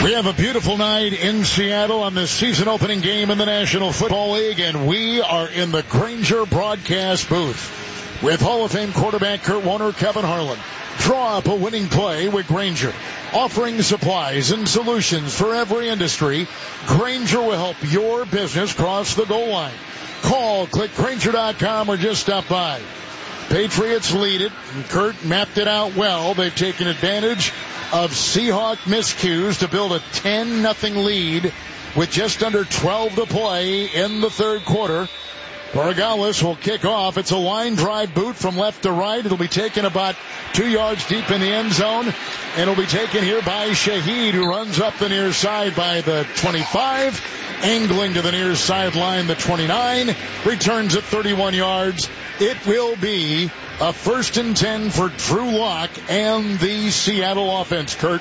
We have a beautiful night in Seattle on the season opening game in the National Football League, and we are in the Grainger broadcast booth with Hall of Fame quarterback Kurt Warner, Kevin Harlan. Draw up a winning play with Grainger. Offering supplies and solutions for every industry, Grainger will help your business cross the goal line. Call, click Grainger.com, or just stop by. Patriots lead it, and Kurt mapped it out well. They've taken advantage of Seahawk miscues to build a 10-0 lead with just under 12 to play in the third quarter. Borregales will kick off. It's a line drive boot from left to right. It'll be taken about 2 yards deep in the end zone, and it'll be taken here by Shaheed, who runs up the near side by the 25, angling to the near sideline, the 29, returns at 31 yards. It will be a 1st and 10 for Drew Lock and the Seattle offense, Kurt.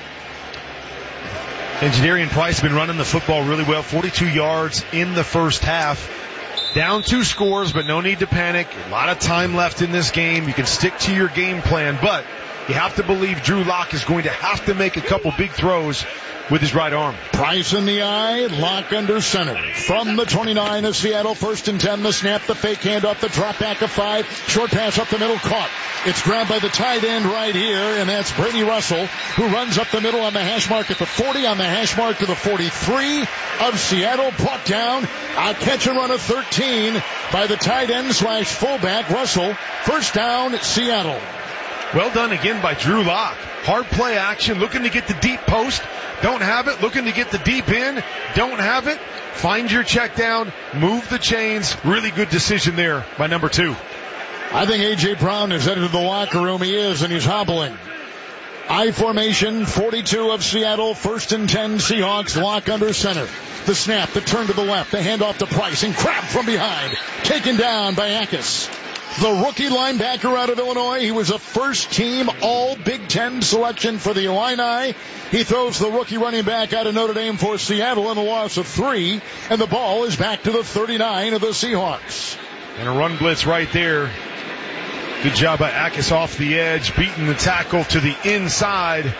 Jadarian Price has been running the football really well, 42 yards in the first half. Down 2 scores, but no need to panic. A lot of time left in this game. You can stick to your game plan, but you have to believe Drew Lock is going to have to make a couple big throws with his right arm. Price in the eye, Lock under center. From the 29 of Seattle, 1st and 10, the snap, the fake handoff, the drop back of 5, short pass up the middle, caught. It's grabbed by the tight end right here, and that's Brady Russell, who runs up the middle on the hash mark at the 40, on the hash mark to the 43 of Seattle, brought down, a catch and run of 13 by the tight end / fullback, Russell. First down, Seattle. Well done again by Drew Lock. Hard play action, looking to get the deep post. Don't have it. Looking to get the deep in. Don't have it. Find your check down. Move the chains. Really good decision there by number 2. I think A.J. Brown is headed to the locker room. He is, and he's hobbling. I formation, 42 of Seattle, 1st and 10 Seahawks, Lock under center. The snap, the turn to the left, the handoff to Price, and grabbed from behind. Taken down by Akis. The rookie linebacker out of Illinois. He was a first-team All-Big Ten selection for the Illini. He throws the rookie running back out of Notre Dame for Seattle in a loss of 3, and the ball is back to the 39 of the Seahawks. And a run blitz right there. Good job by Akis off the edge, beating the tackle to the inside.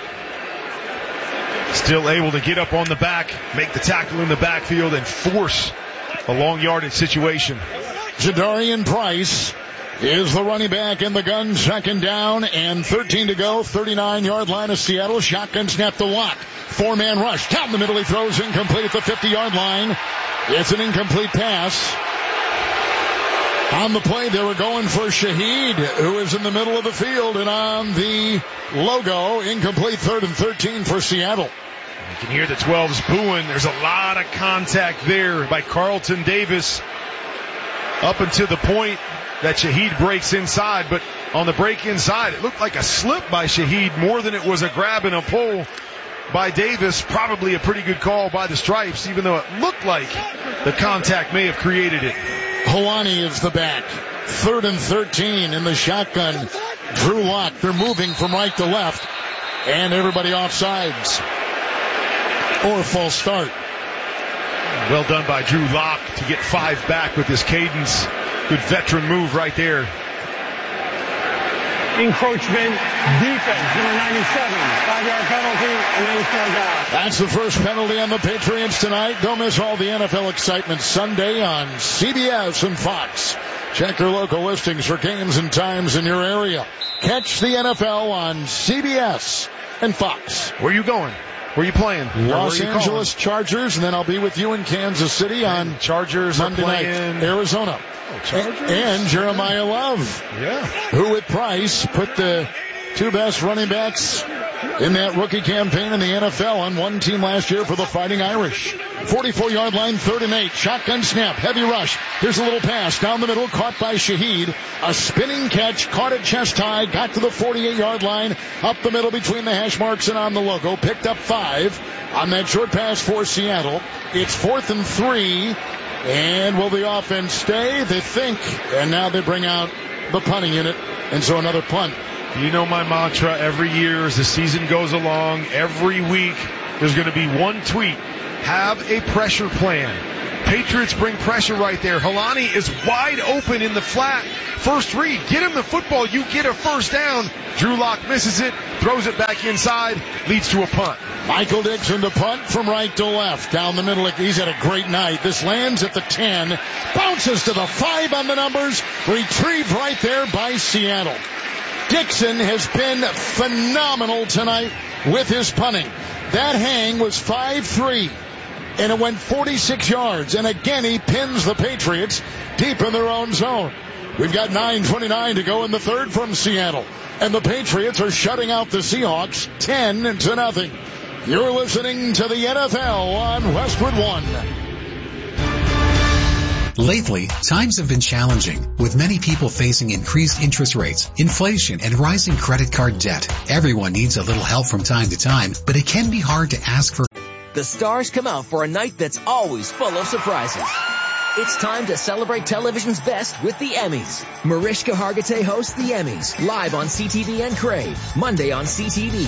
Still able to get up on the back, make the tackle in the backfield, and force a long yardage situation. Jadarian Price is the running back in the gun, 2nd down and 13 to go, 39-yard line of Seattle. Shotgun snap to Lock. 4-man rush. Down the middle, he throws incomplete at the 50-yard line. It's an incomplete pass. On the play, they were going for Shaheed, who is in the middle of the field, and on the logo, incomplete, 3rd and 13 for Seattle. You can hear the 12s booing. There's a lot of contact there by Carlton Davis up until the point that Shaheed breaks inside, but on the break inside, it looked like a slip by Shaheed more than it was a grab and a pull by Davis. Probably a pretty good call by the Stripes, even though it looked like the contact may have created it. Helani is the back. 3rd and 13 in the shotgun. Drew Lock. They're moving from right to left, and everybody offsides or false start. Well done by Drew Lock to get 5 back with this cadence. Good veteran move right there. Encroachment, defense, number 97. 5-yard penalty, and then throws out. That's the first penalty on the Patriots tonight. Don't miss all the NFL excitement Sunday on CBS and Fox. Check your local listings for games and times in your area. Catch the NFL on CBS and Fox. Where are you going? Where are you playing? Los Angeles Chargers, and then I'll be with you in Kansas City on Chargers Monday night, Arizona. And Jeremiah Love, who with Price put the 2 best running backs in that rookie campaign in the NFL on one team last year for the Fighting Irish. 44-yard line, 3rd and 8. Shotgun snap, heavy rush. Here's a little pass down the middle, caught by Shaheed. A spinning catch, caught at chest high, got to the 48-yard line, up the middle between the hash marks and on the logo. Picked up 5 on that short pass for Seattle. It's 4th and 3. And will the offense stay? They think. And now they bring out the punting unit. And so another punt. You know my mantra every year as the season goes along. Every week there's going to be one tweet. Have a pressure plan. Patriots bring pressure right there. Helani is wide open in the flat. First read. Get him the football. You get a first down. Drew Lock misses it, throws it back inside, leads to a punt. Michael Dixon to punt from right to left. Down the middle. He's had a great night. This lands at the 10. Bounces to the 5 on the numbers. Retrieved right there by Seattle. Dixon has been phenomenal tonight with his punting. That hang was 5-3. And it went 46 yards. And again, he pins the Patriots deep in their own zone. We've got 9:29 to go in the third from Seattle. And the Patriots are shutting out the Seahawks 10-0. You're listening to the NFL on Westwood One. Lately, times have been challenging, with many people facing increased interest rates, inflation, and rising credit card debt. Everyone needs a little help from time to time, but it can be hard to ask for. The stars come out for a night that's always full of surprises. It's time to celebrate television's best with the Emmys. Mariska Hargitay hosts the Emmys, live on CTV and Crave, Monday on CTV.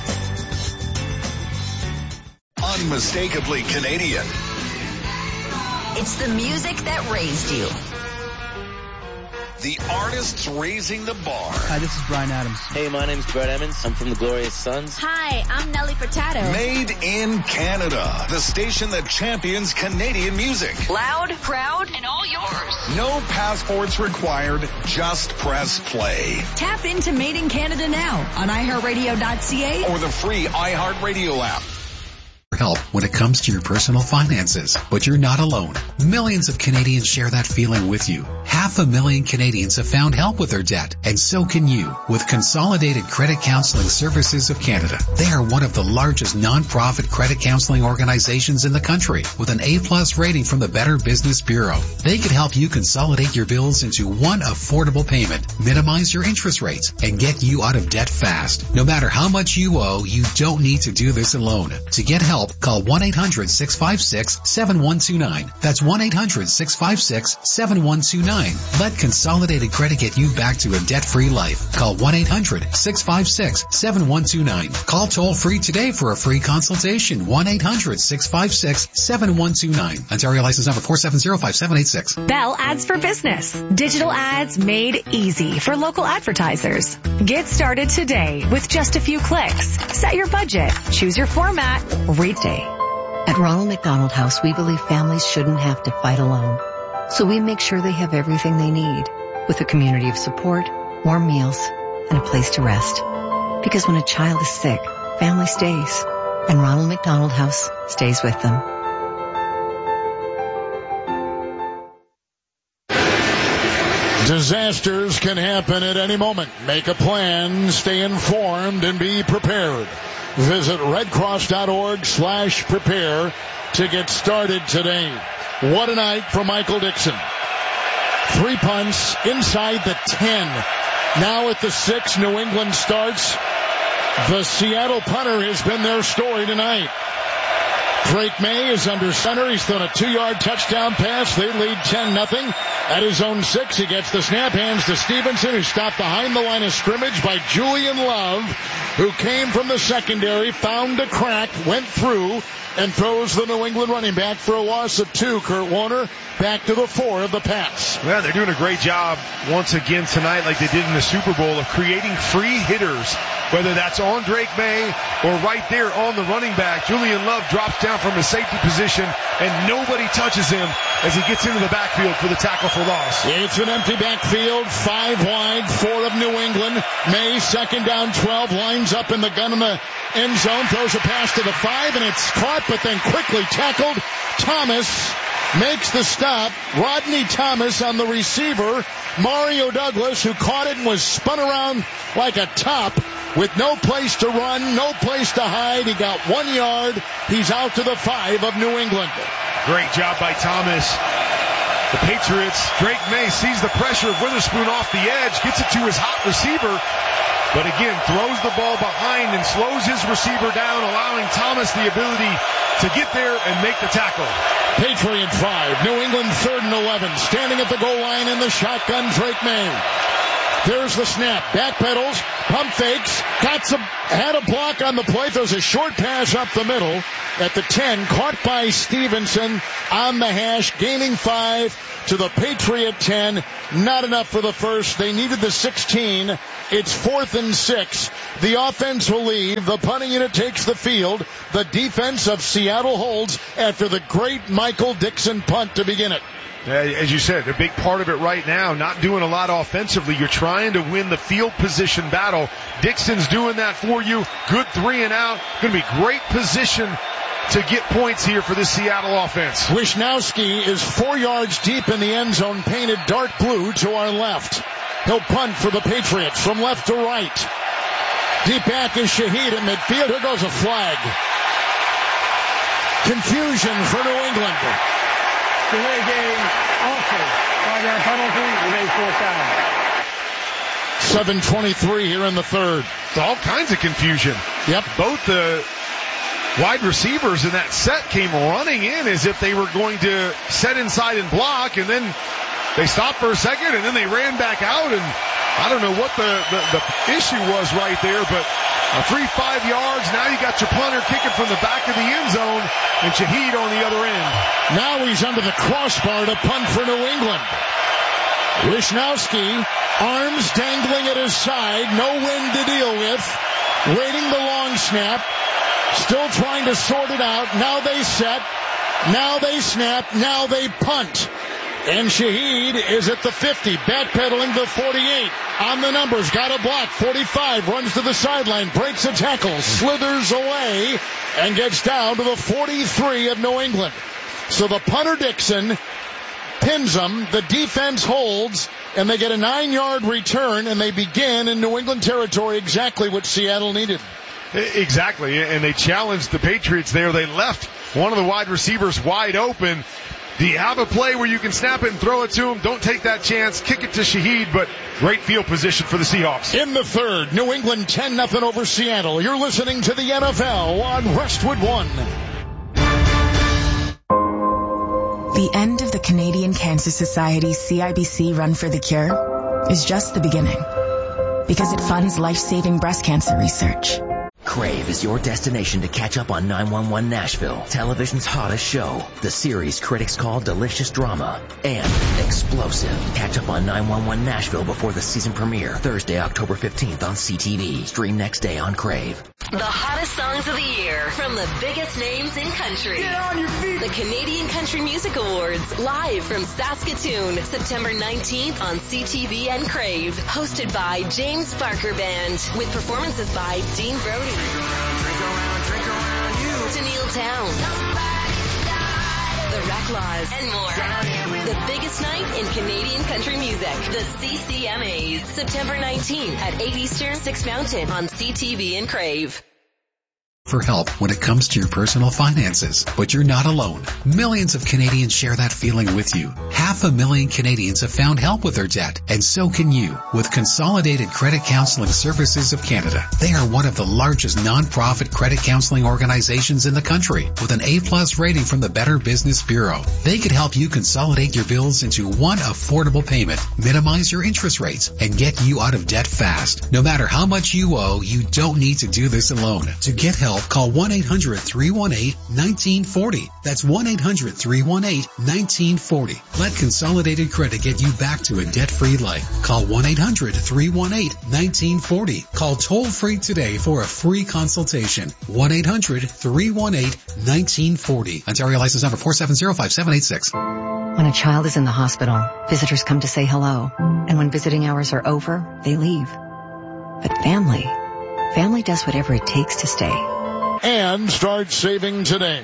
Unmistakably Canadian. It's the music that raised you. The artists raising the bar. Hi, this is Bryan Adams. Hey, my name's Brett Emmons. I'm from the Glorious Sons. Hi, I'm Nelly Furtado. Made in Canada. The station that champions Canadian music. Loud, proud, and all yours. No passports required. Just press play. Tap into Made in Canada now on iHeartRadio.ca or the free iHeartRadio app. Help when it comes to your personal finances, but you're not alone. Millions of Canadians share that feeling with you. 500,000 Canadians have found help with their debt, and so can you with Consolidated Credit Counseling Services of Canada. They are one of the largest non-profit credit counseling organizations in the country with an A+ rating from the Better Business Bureau. They can help you consolidate your bills into one affordable payment, minimize your interest rates, and get you out of debt fast. No matter how much you owe, you don't need to do this alone. To get help, call 1-800-656-7129. That's 1-800-656-7129. Let Consolidated Credit get you back to a debt-free life. Call 1-800-656-7129. Call toll-free today for a free consultation. 1-800-656-7129. Ontario license number 4705786. Bell Ads for Business. Digital ads made easy for local advertisers. Get started today with just a few clicks. Set your budget, choose your format, read day. At Ronald McDonald House, we believe families shouldn't have to fight alone. So we make sure they have everything they need, with a community of support, warm meals, and a place to rest. Because when a child is sick, family stays, and Ronald McDonald House stays with them. Disasters can happen at any moment. Make a plan, stay informed, and be prepared. Visit redcross.org/prepare to get started today. What a night for Michael Dixon. 3 punts inside the 10. Now at the 6, New England starts. The Seattle punter has been their story tonight. Drake May is under center. He's thrown a 2-yard touchdown pass. They lead 10-0. At his own 6, he gets the snap, hands to Stevenson, who stopped behind the line of scrimmage by Julian Love, who came from the secondary, found a crack, went through, and throws the New England running back for a loss of 2. Kurt Warner back to the 4 of the pass. Yeah, they're doing a great job once again tonight, like they did in the Super Bowl, of creating free hitters, whether that's on Drake May or right there on the running back. Julian Love drops down from his safety position, and nobody touches him as he gets into the backfield for the tackle for loss. It's an empty backfield, 5 wide, 4 of New England. May, second down, 12, lines up in the gun in the end zone, throws a pass to the 5, and it's caught, but then quickly tackled. Thomas makes the stop. Rodney Thomas on the receiver. Mario Douglas, who caught it and was spun around like a top with no place to run, no place to hide. He got 1 yard. He's out to the 5 of New England. Great job by Thomas. The Patriots, Drake May sees the pressure of Witherspoon off the edge, gets it to his hot receiver, but again throws the ball behind and slows his receiver down, allowing Thomas the ability to get there and make the tackle. Patriot 5, New England 3rd and 11, standing at the goal line in the shotgun, Drake May. There's the snap. Backpedals. Pump fakes. Had a block on the play. Throws a short pass up the middle at the 10. Caught by Stevenson on the hash. Gaining 5 to the Patriot 10. Not enough for the first. They needed the 16. It's 4th and 6. The offense will leave. The punting unit takes the field. The defense of Seattle holds after the great Michael Dixon punt to begin it. As you said, a big part of it right now, not doing a lot offensively. You're trying to win the field position battle. Dixon's doing that for you. Good 3 and out. Going to be great position to get points here for this Seattle offense. Wisnowski is 4 yards deep in the end zone, painted dark blue to our left. He'll punt for the Patriots from left to right. Deep back is Shaheed in midfield. Here goes a flag. Confusion for New England. Delay game, also 5-yard penalty, remains 4th down. 7:23 here in the third. All kinds of confusion. Yep. Both the wide receivers in that set came running in as if they were going to set inside and block, and then they stopped for a second, and then they ran back out, and I don't know what the issue was right there, but a free 5 yards. Now you got your punter kicking from the back of the end zone, and Shaheed on the other end. Now he's under the crossbar to punt for New England. Wisnowski, arms dangling at his side, no wind to deal with, waiting the long snap, still trying to sort it out. Now they set, now they snap, now they punt. And Shaheed is at the 50, backpedaling the 48. On the numbers, got a block, 45, runs to the sideline, breaks a tackle, slithers away, and gets down to the 43 of New England. So the punter Dixon pins them, the defense holds, and they get a 9-yard return, and they begin in New England territory, exactly what Seattle needed. Exactly, and they challenged the Patriots there. They left one of the wide receivers wide open. Do you have a play where you can snap it and throw it to him? Don't take that chance. Kick it to Shaheed, but great field position for the Seahawks. In the third, New England 10-0 over Seattle. You're listening to the NFL on Westwood One. The end of the Canadian Cancer Society's CIBC Run for the Cure is just the beginning, because it funds life-saving breast cancer research. Crave is your destination to catch up on 911 Nashville, television's hottest show. The series critics call delicious drama and explosive. Catch up on 911 Nashville before the season premiere, Thursday, October 15th on CTV. Stream next day on Crave. The hottest songs of the year from the biggest names in country. Get on your feet! The Canadian Country Music Awards, live from Saskatoon, September 19th on CTV and Crave. Hosted by James Barker Band, with performances by Dean Brody, Tennille Townes, The Raclaws, and more. The biggest night in Canadian country music, the CCMAs, September 19th at 8 Eastern, 6 Mountain on CTV and Crave. For help when it comes to your personal finances, but you're not alone. Millions of Canadians share that feeling with you. 500,000 Canadians have found help with their debt, and so can you with Consolidated Credit Counseling Services of Canada. They are one of the largest non-profit credit counseling organizations in the country with an A+ rating from the Better Business Bureau. They could help you consolidate your bills into one affordable payment, minimize your interest rates, and get you out of debt fast. No matter how much you owe, you don't need to do this alone. To get help, call 1-800-318-1940. That's 1-800-318-1940. Let Consolidated Credit get you back to a debt-free life. Call 1-800-318-1940. Call toll-free today for a free consultation. 1-800-318-1940. Ontario license number 4705786. When a child is in the hospital, visitors come to say hello. And when visiting hours are over, they leave. But family does whatever it takes to stay. And start saving today.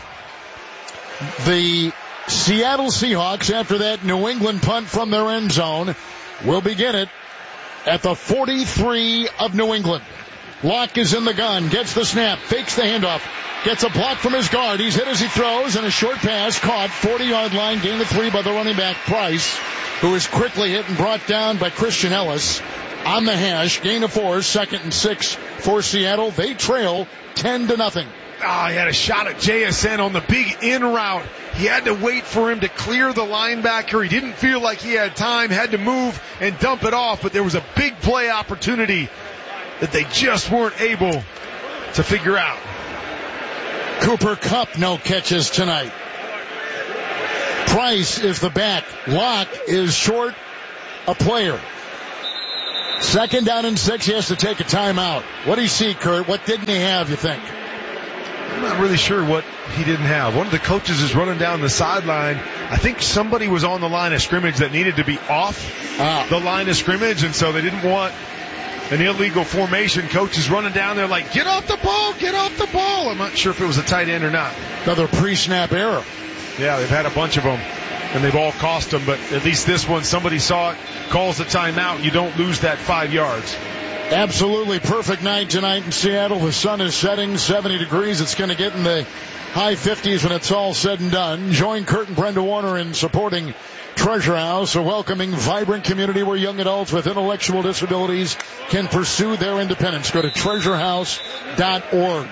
The Seattle Seahawks, after that New England punt from their end zone, will begin it at the 43 of New England. Locke is in the gun, gets the snap, fakes the handoff, gets a block from his guard. He's hit as he throws, and a short pass caught, 40-yard line, gain of 3 by the running back Price, who is quickly hit and brought down by Christian Ellis. On the hash, gain of 4, 2nd and 6 for Seattle. They trail 10-0. He had a shot at JSN on the big in route he had to wait for him to clear the linebacker. He didn't feel like he had time, had to move and dump it off, but there was a big play opportunity that they just weren't able to figure out. Cooper Kupp, no catches tonight. Price is the back. Locke is short a player. 2nd down and 6. He has to take a timeout. What do you see, Kurt? What didn't he have, you think? I'm not really sure what he didn't have. One of the coaches is running down the sideline. I think somebody was on the line of scrimmage that needed to be off the line of scrimmage, and so they didn't want an illegal formation. Coach is running down there like, get off the ball, get off the ball. I'm not sure if it was a tight end or not. Another pre-snap error. Yeah, they've had a bunch of them, and they've all cost them, but at least this one, somebody saw it, calls the timeout, you don't lose that 5 yards. Absolutely perfect night tonight in Seattle. The sun is setting, 70 degrees. It's going to get in the high 50s when it's all said and done. Join Kurt and Brenda Warner in supporting Treasure House, a welcoming, vibrant community where young adults with intellectual disabilities can pursue their independence. Go to treasurehouse.org.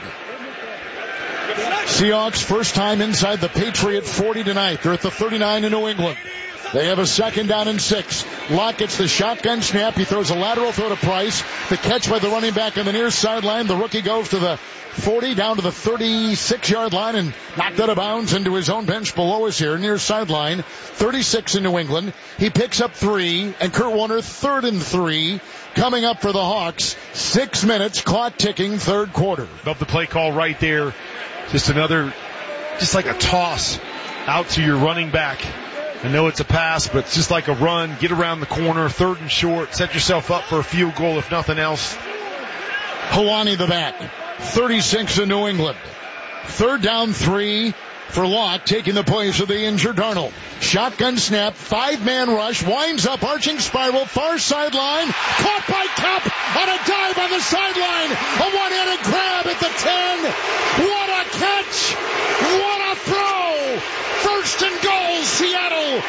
Seahawks first time inside the Patriot 40 tonight. They're at the 39 in New England. They have a 2nd down and 6. Locke gets the shotgun snap. He throws a lateral throw to Price. The catch by the running back on the near sideline. The rookie goes to the 40 down to the 36-yard line and knocked out of bounds into his own bench below us here, near sideline. 36 in New England. He picks up 3, and Kurt Warner 3rd and 3 coming up for the Hawks. 6 minutes, clock ticking, 3rd quarter. Love the play call right there. Just like a toss out to your running back. I know it's a pass, but it's just like a run. Get around the corner, 3rd and short. Set yourself up for a field goal if nothing else. Helwani the back. 36 in New England. 3rd down 3 for Locke, taking the place of the injured Darnold. Shotgun snap, 5-man rush, winds up, arching spiral, far sideline, caught by Kupp on a dive on the sideline. A one-handed grab at the 10. What a catch! What a throw! 1st and goal, Seattle.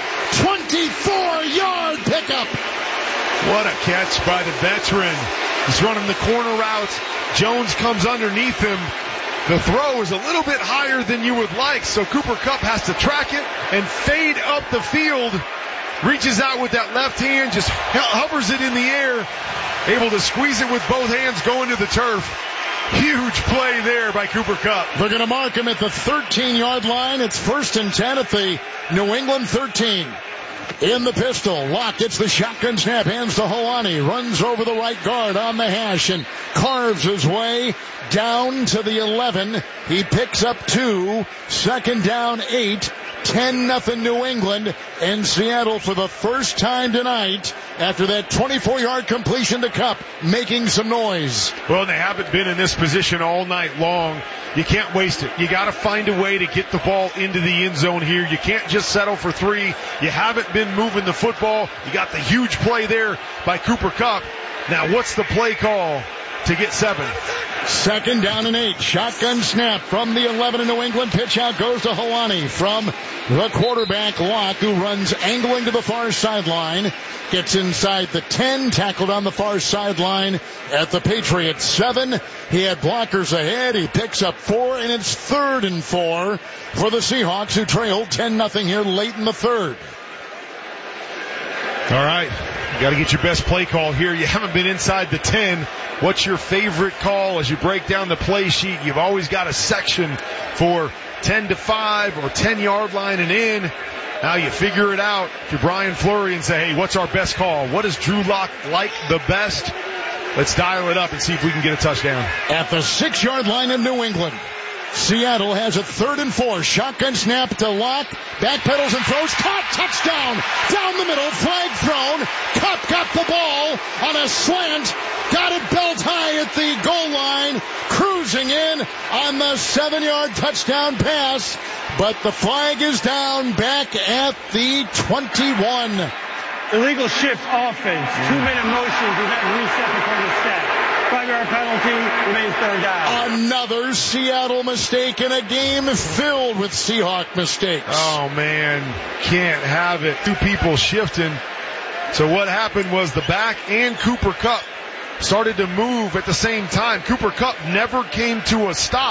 24-yard pickup. What a catch by the veteran. He's running the corner route. Jones comes underneath him. The throw is a little bit higher than you would like, so Cooper Kupp has to track it and fade up the field. Reaches out with that left hand, just hovers it in the air, able to squeeze it with both hands going to the turf. Huge play there by Cooper Kupp. They're going to mark him at the 13-yard line. It's 1st and 10 at the New England 13. In the pistol, Locke gets the shotgun snap, hands to Helwani, runs over the right guard on the hash and carves his way down to the 11. He picks up 2, 2nd down 8, 10-0 New England, and Seattle for the first time tonight after that 24-yard completion to Kupp, making some noise. Well, they haven't been in this position all night long. You can't waste it. You got to find a way to get the ball into the end zone here. You can't just settle for 3. You haven't been moving the football. You got the huge play there by Cooper Kupp. Now, what's the play call to get 7? 2nd down and 8. Shotgun snap from the 11 in New England. Pitch out goes to Helwani from the quarterback, Locke, who runs angling to the far sideline. Gets inside the 10, tackled on the far sideline at the Patriots 7. He had blockers ahead. He picks up 4, and it's 3rd and 4 for the Seahawks, who trailed 10-0 here late in the 3rd. All right. You got to get your best play call here. You haven't been inside the 10. What's your favorite call as you break down the play sheet? You've always got a section for 10-5 or 10-yard line and in. Now you figure it out to Brian Fleury and say, hey, what's our best call? What does Drew Lock like the best? Let's dial it up and see if we can get a touchdown. At the 6-yard line in New England, Seattle has a 3rd and 4. Shotgun snap to Locke. Backpedals and throws. Caught. Touchdown. Down the middle. Flag thrown. Kupp got the ball on a slant. Got it belt high at the goal line. Cruising in on the 7-yard touchdown pass. But the flag is down back at the 21. Illegal shift offense. 2-minute motion. Do not reset before the set. 5-yard penalty, remains 3rd down. Another Seattle mistake in a game filled with Seahawk mistakes. Oh, man. Can't have it. 2 people shifting. So what happened was the back and Cooper Kupp started to move at the same time. Cooper Kupp never came to a stop.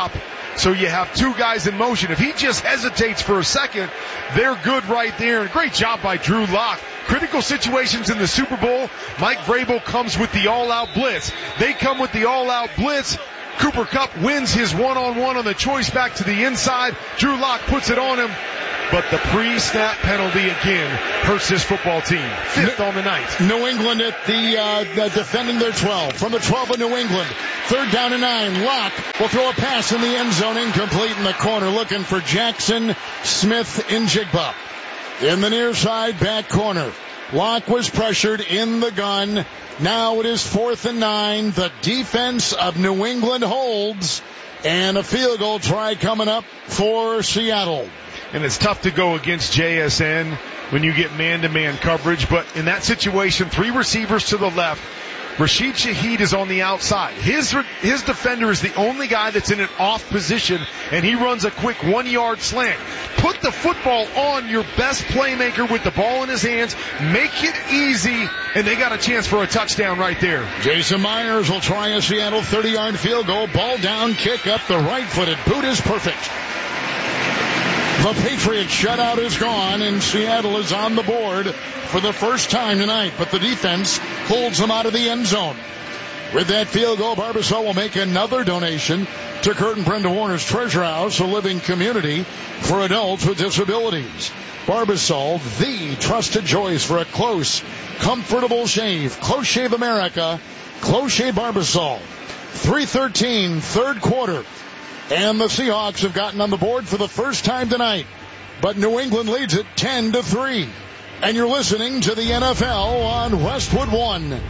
So you have two guys in motion. If he just hesitates for a second, they're good right there. And great job by Drew Lock. Critical situations in the Super Bowl, Mike Vrabel comes with the all-out blitz. They come with the all-out blitz. Cooper Kupp wins his one-on-one on the choice back to the inside. Drew Lock puts it on him. But the pre-snap penalty again hurts this football team. 5th on the night. New England at the defending their 12. From the 12 of New England. 3rd down and 9. Lock will throw a pass in the end zone. Incomplete in the corner. Looking for Jackson Smith-Njigba. In the near side back corner. Lock was pressured in the gun. Now it is 4th and 9. The defense of New England holds. And a field goal try coming up for Seattle. And it's tough to go against JSN when you get man-to-man coverage. But in that situation, 3 receivers to the left. Rashid Shaheed is on the outside. His defender is the only guy that's in an off position, and he runs a quick 1-yard slant. Put the football on your best playmaker with the ball in his hands. Make it easy, and they got a chance for a touchdown right there. Jason Myers will try a Seattle 30-yard field goal. Ball down, kick up. The right-footed boot is perfect. The Patriots shutout is gone, and Seattle is on the board for the first time tonight, but the defense holds them out of the end zone. With that field goal, Barbasol will make another donation to Kurt and Brenda Warner's Treasure House, a living community for adults with disabilities. Barbasol, the trusted choice for a close, comfortable shave. Close Shave America, Close Shave Barbasol. 3:13, 3rd quarter. And the Seahawks have gotten on the board for the first time tonight. But New England leads it 10-3. And you're listening to the NFL on Westwood One.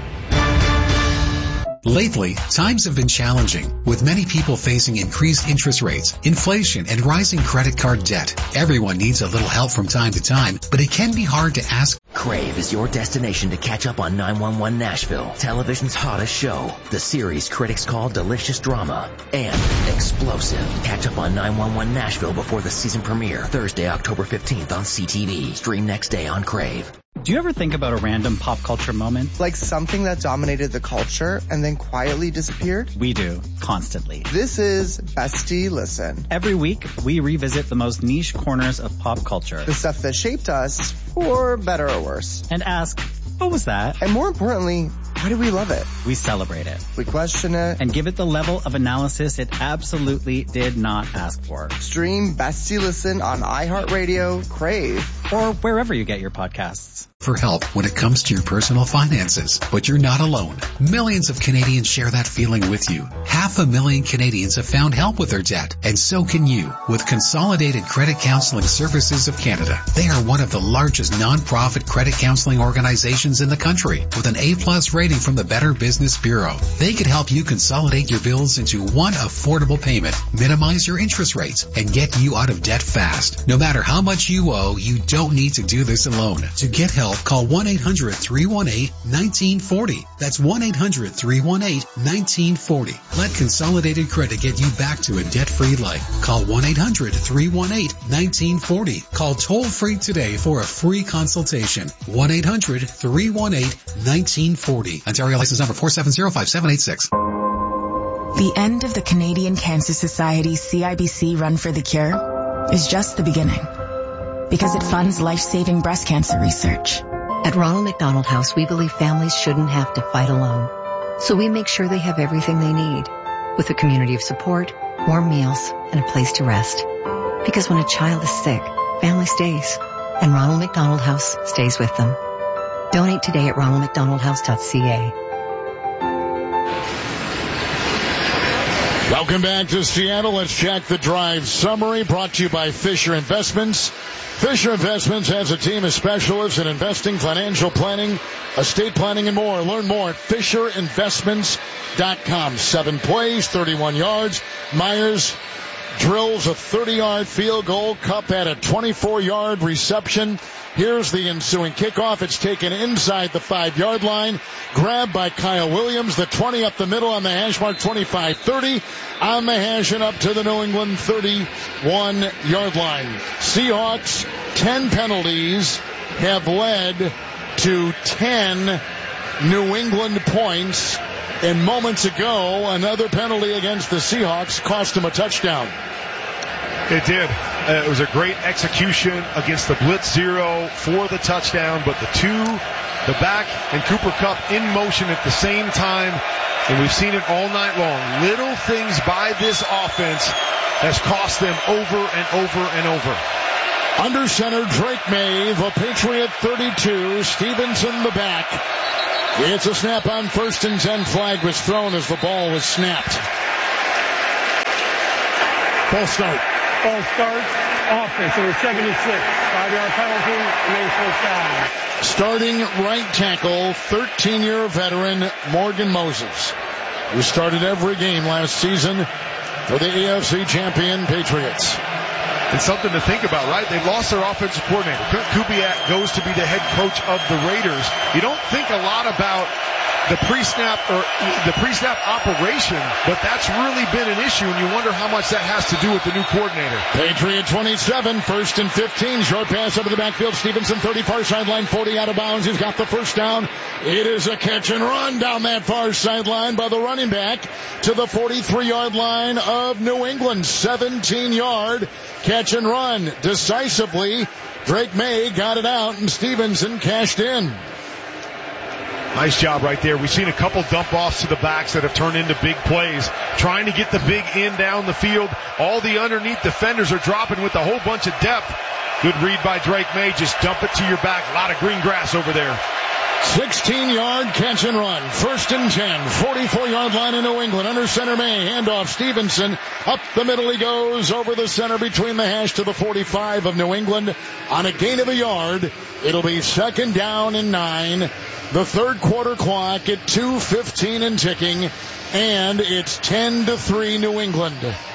Lately, times have been challenging, with many people facing increased interest rates, inflation, and rising credit card debt. Everyone needs a little help from time to time, but it can be hard to ask. Crave is your destination to catch up on 911 Nashville, television's hottest show. The series critics call delicious drama and explosive. Catch up on 911 Nashville before the season premiere, Thursday, October 15th on CTV. Stream next day on Crave. Do you ever think about a random pop culture moment? Like something that dominated the culture and then quietly disappeared? We do, constantly. This is Bestie Listen. Every week, we revisit the most niche corners of pop culture. The stuff that shaped us, for better or worse. And ask, what was that? And more importantly, why do we love it? We celebrate it. We question it. And give it the level of analysis it absolutely did not ask for. Stream Bestie Listen on iHeartRadio, Crave, or wherever you get your podcasts. For help when it comes to your personal finances, but you're not alone. Millions of Canadians share that feeling with you. 500,000 Canadians have found help with their debt, and so can you with Consolidated Credit Counseling Services of Canada. They are one of the largest non-profit credit counseling organizations in the country with an A+ rating from the Better Business Bureau. They could help you consolidate your bills into one affordable payment, minimize your interest rates, and get you out of debt fast. No matter how much you owe, you don't need to do this alone. To get help, call 1-800-318-1940. That's 1-800-318-1940. Let Consolidated Credit get you back to a debt-free life. Call 1-800-318-1940. Call toll-free today for a free consultation. 1-800-318-1940. Ontario license number 4705786. The end of the Canadian Cancer Society CIBC Run for the Cure is just the beginning, because it funds life-saving breast cancer research. At Ronald McDonald House, we believe families shouldn't have to fight alone. So we make sure they have everything they need, with a community of support, warm meals, and a place to rest. Because when a child is sick, family stays, and Ronald McDonald House stays with them. Donate today at ronaldmcdonaldhouse.ca. Welcome back to Seattle. Let's check the drive summary brought to you by Fisher Investments. Fisher Investments has a team of specialists in investing, financial planning, estate planning, and more. Learn more at FisherInvestments.com. 7 plays, 31 yards. Myers drills a 30-yard field goal. Kupp had a 24-yard reception. Here's the ensuing kickoff. It's taken inside the 5-yard line. Grabbed by Kyle Williams. The 20 up the middle on the hash mark. 25-30 on the hash and up to the New England 31-yard line. Seahawks, 10 penalties have led to 10 New England points And moments ago, another penalty against the Seahawks cost him a touchdown. It did. It was a great execution against the blitz zero for the touchdown, but the back and Cooper Kupp in motion at the same time, and we've seen it all night long. Little things by this offense has cost them over and over and over. Under center, Drake May, the Patriot 32, Stevenson the back. It's a snap on 1st and 10. Flag was thrown as the ball was snapped. False start. False start. Offense, number 76. 5-yard penalty. Remains first down. Starting right tackle, 13-year veteran Morgan Moses, who started every game last season for the AFC champion Patriots. It's something to think about, right? They lost their offensive coordinator. Kubiak goes to be the head coach of the Raiders. You don't think a lot about the pre-snap operation, but that's really been an issue, and you wonder how much that has to do with the new coordinator. Patriot 27, 1st and 15. Short pass over the backfield. Stevenson 30, far sideline, 40 out of bounds. He's got the first down. It is a catch and run down that far sideline by the running back to the 43-yard line of New England. 17-yard catch and run. Decisively, Drake May got it out, and Stevenson cashed in. Nice job right there. We've seen a couple dump-offs to the backs that have turned into big plays. Trying to get the big end down the field. All the underneath defenders are dropping with a whole bunch of depth. Good read by Drake May. Just dump it to your back. A lot of green grass over there. 16-yard catch and run. 1st and 10. 44-yard line in New England. Under center May. Handoff Stevenson. Up the middle he goes. Over the center between the hash to the 45 of New England. On a gain of a yard. It'll be 2nd down and 9. The third quarter clock at 2:15 and ticking. And it's 10-3 New England.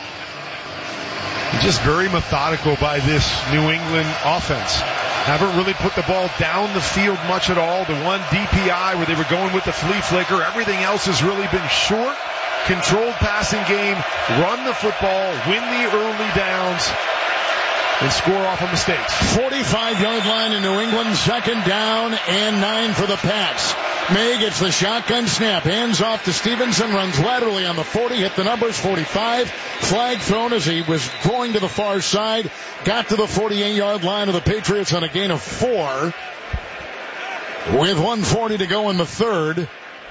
Just very methodical by this New England offense. Haven't really put the ball down the field much at all. The one DPI where they were going with the flea flicker. Everything else has really been short, controlled passing game, run the football, win the early downs, and score off of mistakes. 45-yard line in New England. 2nd down and 9 for the Pats. May gets the shotgun snap. Hands off to Stevenson. Runs laterally on the 40. Hit the numbers. 45. Flag thrown as he was going to the far side. Got to the 48-yard line of the Patriots on a gain of 4. With 1:40 to go in the third.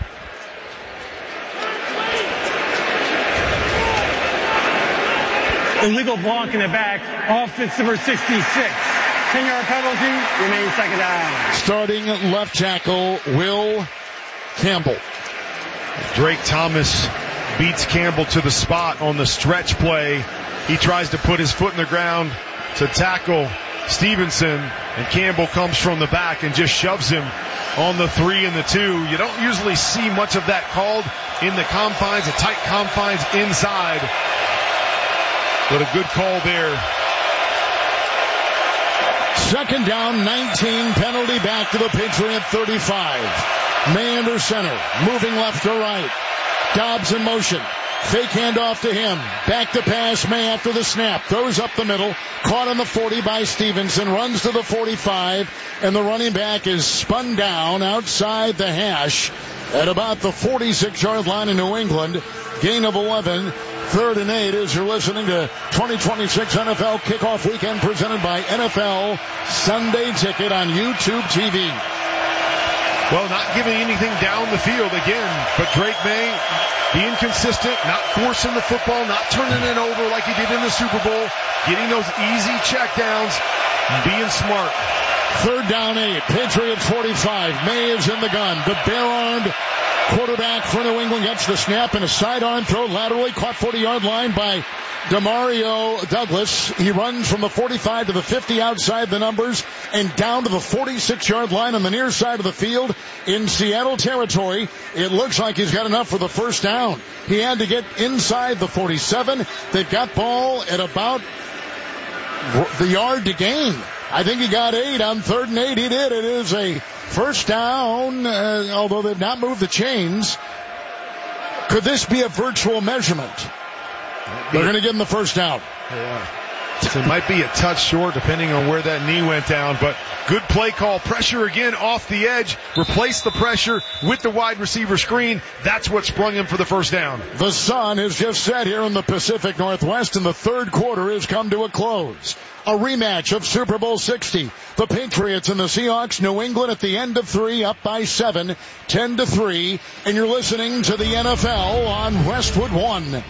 Illegal block in the back. Offense number 66. 10-yard penalty. Remains 2nd down. Starting left tackle, Will Campbell. Drake Thomas beats Campbell to the spot on the stretch play. He tries to put his foot in the ground to tackle Stevenson, and Campbell comes from the back and just shoves him on the 3 and the 2. You don't usually see much of that called in the confines, the tight confines inside. But a good call there. 2nd down, 19, penalty back to the Patriot 35. May under center, moving left to right. Dobbs in motion. Fake handoff to him. Back to pass, May after the snap. Throws up the middle. Caught on the 40 by Stevenson. Runs to the 45. And the running back is spun down outside the hash at about the 46-yard line in New England. Gain of 11. 3rd and 8 as you're listening to 2026 NFL Kickoff Weekend presented by NFL Sunday Ticket on YouTube TV. Well, not giving anything down the field again, but Drake May being consistent, not forcing the football, not turning it over like he did in the Super Bowl, getting those easy checkdowns, being smart. 3rd down 8, Patriots 45. May is in the gun. The bare-armed quarterback for New England gets the snap and a sidearm throw laterally, caught 40-yard line by Demario Douglas. He runs from the 45 to the 50 outside the numbers and down to the 46-yard line on the near side of the field in Seattle territory. It looks like he's got enough for the first down. He had to get inside the 47. They've got ball at about the yard to gain. I think he got 8 on 3rd and 8. He did. It is a first down, although they've not moved the chains. Could this be a virtual measurement? They're going to give him the first down. Yeah. So it might be a touch short depending on where that knee went down, but good play call. Pressure again off the edge. Replace the pressure with the wide receiver screen. That's what sprung him for the first down. The sun has just set here in the Pacific Northwest, and the third quarter has come to a close. A rematch of Super Bowl 60. The Patriots and the Seahawks, New England at the end of 3, up by 7, 10-3. And you're listening to the NFL on Westwood One.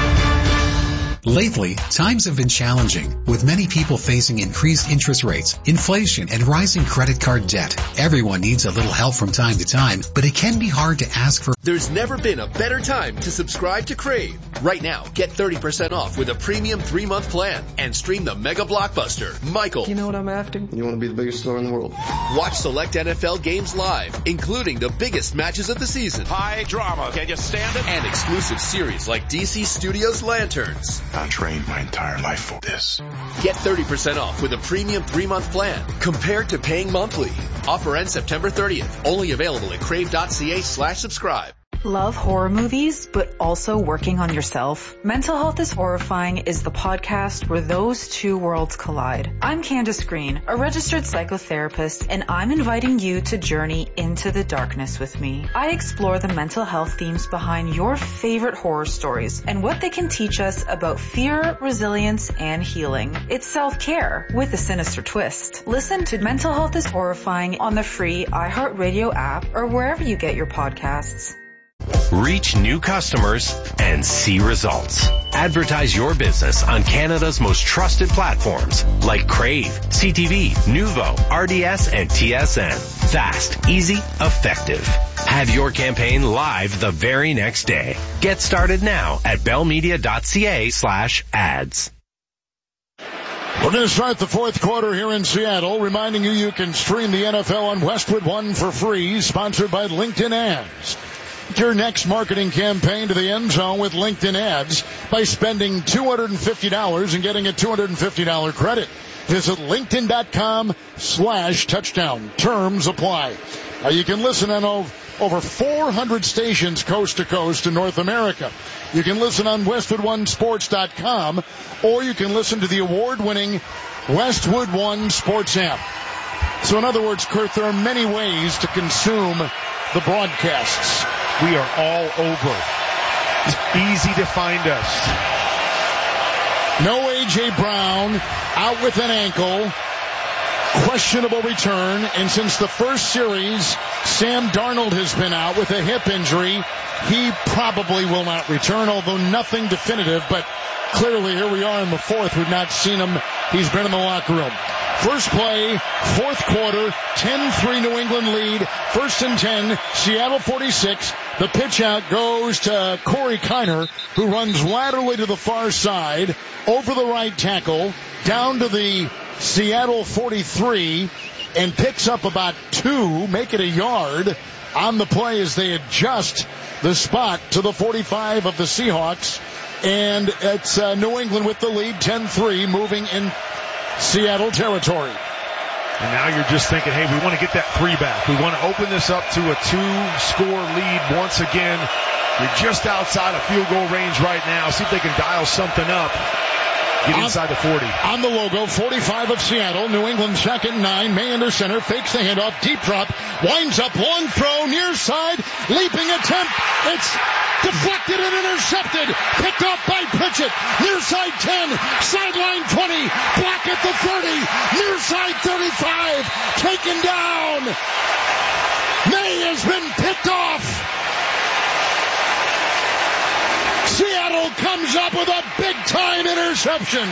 Lately, times have been challenging, with many people facing increased interest rates, inflation, and rising credit card debt. Everyone needs a little help from time to time, but it can be hard to ask for. There's never been a better time to subscribe to Crave. Right now, get 30% off with a premium 3-month plan and stream the mega blockbuster, Michael. You know what I'm after? You want to be the biggest star in the world. Watch select NFL games live, including the biggest matches of the season. High drama. Can you stand it? And exclusive series like DC Studios Lanterns. I trained my entire life for this. Get 30% off with a premium 3-month plan compared to paying monthly. Offer ends September 30th. Only available at crave.ca/subscribe. Love horror movies, but also working on yourself? Mental Health is Horrifying is the podcast where those two worlds collide. I'm Candace Green, a registered psychotherapist, and I'm inviting you to journey into the darkness with me. I explore the mental health themes behind your favorite horror stories and what they can teach us about fear, resilience, and healing. It's self-care with a sinister twist. Listen to Mental Health is Horrifying on the free iHeartRadio app or wherever you get your podcasts. Reach new customers and see results. Advertise your business on Canada's most trusted platforms like Crave, CTV, Nuvo, RDS, and TSN. Fast, easy, effective. Have your campaign live the very next day. Get started now at bellmedia.ca/ads. We're going to start the fourth quarter here in Seattle, reminding you can stream the NFL on Westwood One for free, sponsored by LinkedIn Ads. Your next marketing campaign to the end zone with LinkedIn Ads by spending $250 and getting a $250 credit. Visit linkedin.com/touchdown. Terms apply. You can listen on over 400 stations coast to coast in North America. You can listen on WestwoodOneSports.com, or you can listen to the award-winning Westwood One Sports app. So in other words, Kurt, there are many ways to consume the broadcasts. We are all over. It's easy to find us. No A.J. Brown, out with an ankle. Questionable return. And since the first series, Sam Darnold has been out with a hip injury. He probably will not return, although nothing definitive. But clearly, here we are in the fourth. We've not seen him. He's been in the locker room. First play, fourth quarter, 10-3 New England lead. 1st and 10, Seattle 46. The pitch out goes to Corey Kiner, who runs laterally to the far side, over the right tackle, down to the Seattle 43, and picks up about 2, make it a yard on the play as they adjust the spot to the 45 of the Seahawks. And it's New England with the lead, 10-3, moving in Seattle territory. And now you're just thinking, hey, we want to get that 3 back. We want to open this up to a 2-score lead once again. You're just outside of field goal range right now. See if they can dial something up. Get inside the 40. On the logo, 45 of Seattle. New England 2nd, 9. May under center. Fakes the handoff. Deep drop. Winds up. Long throw. Near side. Leaping attempt. It's deflected and intercepted. Picked off by Pritchett. Near side 10. Sideline 20. Back at the 30. Near side 35. Taken down. May has been picked off. Seattle comes up with a big-time interception.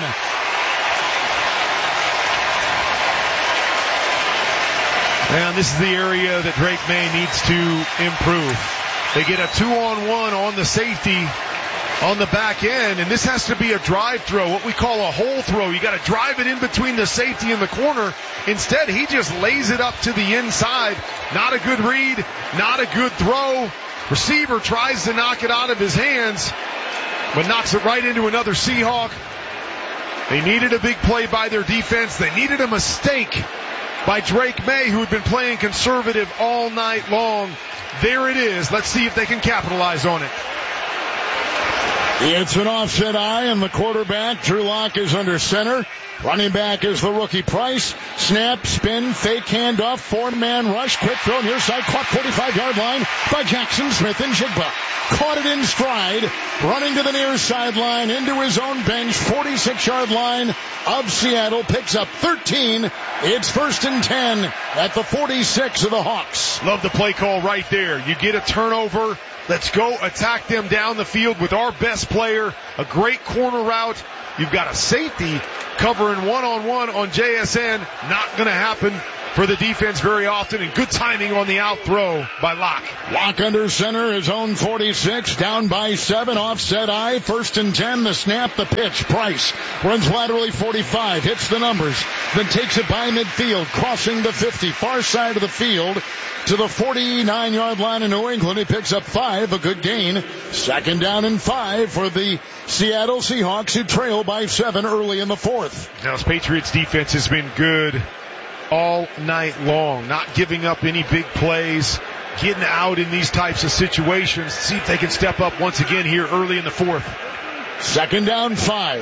And this is the area that Drake May needs to improve. They get a 2-on-1 on the safety on the back end, and this has to be a drive throw, what we call a hole throw. You got to drive it in between the safety and the corner. Instead, he just lays it up to the inside. Not a good read, not a good throw. Receiver tries to knock it out of his hands, but knocks it right into another Seahawk. They needed a big play by their defense. They needed a mistake by Drake May, who had been playing conservative all night long. There it is. Let's see if they can capitalize on it. It's an offset eye, and the quarterback, Drew Lock, is under center. Running back is the rookie Price. Snap, spin, fake handoff, four-man rush, quick throw near side, caught 45-yard line by Jackson Smith and Jigba. Caught it in stride, running to the near sideline, into his own bench, 46-yard line of Seattle, picks up 13. It's 1st and 10 at the 46 of the Hawks. Love the play call right there. You get a turnover. Let's go attack them down the field with our best player. A great corner route. You've got a safety covering one-on-one on JSN. Not going to happen for the defense very often, and good timing on the out throw by Locke. Locke under center, his own 46, down by 7, offset eye, 1st and 10, the snap, the pitch. Price runs laterally 45, hits the numbers, then takes it by midfield, crossing the 50, far side of the field to the 49-yard line in New England. He picks up 5, a good gain. 2nd down and 5 for the Seattle Seahawks, who trail by 7 early in the 4th. Now, this Patriots defense has been good all night long, not giving up any big plays, getting out in these types of situations. See if they can step up once again here early in the 4th. 2nd down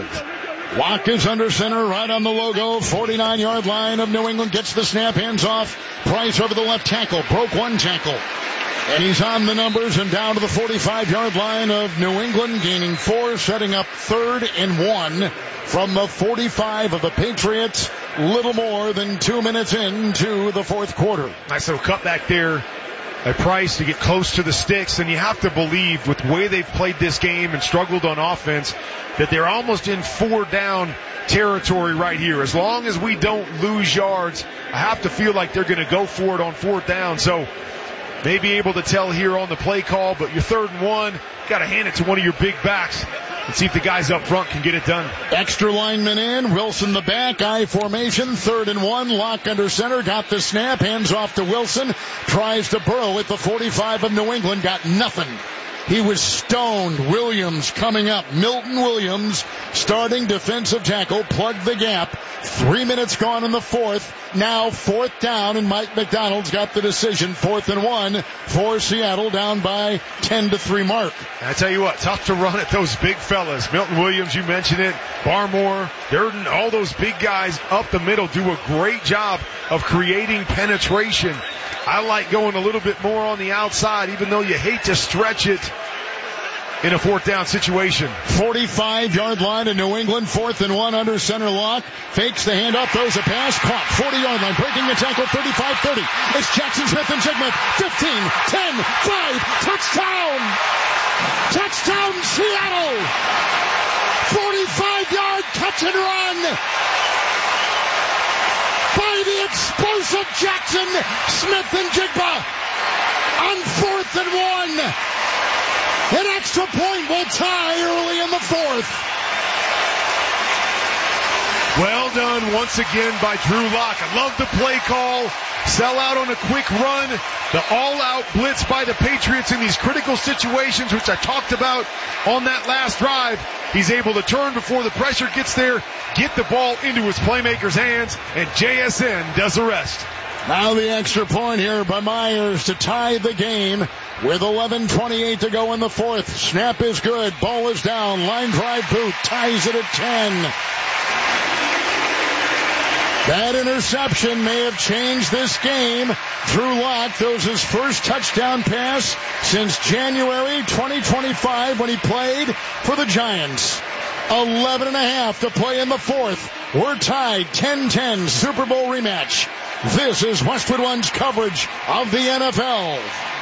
5. Locke is under center, right on the logo, 49-yard line of New England, gets the snap, hands off. Price over the left tackle, broke one tackle. And he's on the numbers and down to the 45-yard line of New England, gaining 4, setting up 3rd and 1 from the 45 of the Patriots. Little more than 2 minutes into the 4th quarter. Nice little cutback there by Price to get close to the sticks, and you have to believe with the way they've played this game and struggled on offense that they're almost in 4-down territory right here. As long as we don't lose yards, I have to feel like they're going to go for it on 4th down. So maybe able to tell here on the play call, but your 3rd and 1, got to hand it to one of your big backs and see if the guys up front can get it done. Extra lineman in, Wilson the back, I formation, 3rd and 1, Locke under center, got the snap, hands off to Wilson, tries to burrow at the 45 of New England, got nothing. He was stoned. Williams coming up. Milton Williams, starting defensive tackle, plugged the gap. 3 minutes gone in the 4th. Now 4th down, and Mike McDonald's got the decision. 4th and 1 for Seattle, down by 10-3 mark. I tell you what, tough to run at those big fellas. Milton Williams, you mentioned it. Barmore, Durden, all those big guys up the middle do a great job of creating penetration. I like going a little bit more on the outside, even though you hate to stretch it in a 4th down situation. 45-yard line in New England, 4th and 1 under center. Locke fakes the handoff, throws a pass, caught 40-yard line, breaking the tackle, 35-30. It's Jackson Smith and Jigba, 15, 10, 5, touchdown! Touchdown Seattle! 45-yard catch and run by the explosive Jackson Smith and Jigba on 4th and 1. An extra point will tie early in the 4th. Well done once again by Drew Lock. I love the play call. Sell out on a quick run. The all-out blitz by the Patriots in these critical situations, which I talked about on that last drive. He's able to turn before the pressure gets there, get the ball into his playmaker's hands, and JSN does the rest. Now the extra point here by Myers to tie the game with 11:28 to go in the 4th. Snap is good. Ball is down. Line drive boot ties it at 10. That interception may have changed this game. Drew Lock throws his first touchdown pass since January 2025 when he played for the Giants. 11.5 to play in the 4th. We're tied 10-10 Super Bowl rematch. This is Westwood One's coverage of the NFL.